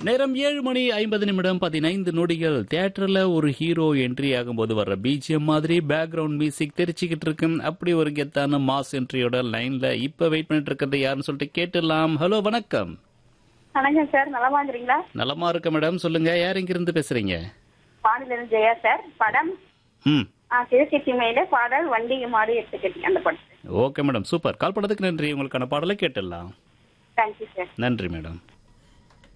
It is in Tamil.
நேரம் 7:50 தியேட்டர்ல ஒரு ஹீரோ என்ட்ரி ஆகும்போது வர்ற பிஜிஎம் மாதிரி பேக்ரவுண்ட் மியூசிக் தெரிச்சுக்கிட்டு இருக்கு. அப்படி ஒரு கெத்தான மாஸ் என்ட்ரியோட லைன்ல இப்ப வெயிட் பண்ணிட்டு இருக்கிறது யாருன்னு சொல்லிட்டு கேட்டுடலாம். ஹலோ, வணக்கம். வணக்கம் சார், நலமா இருக்கிறீங்களா? நலமா இருக்க மேடம். சொல்லுங்க, யார் இங்க இருந்து பேசுறீங்க? பாண்டியிலிருந்து ஜெயா சார். படம் கிழக்கு மேல பாடல் வண்டி மாடு எடுத்துக்கிட்டீங்க அந்த படம். Okay madam, super. கால் பண்ணதுக்கு நன்றி. உங்களுக்கான பாடலை கேட்டுடலாம். Thank you sir. நன்றி மேடம்.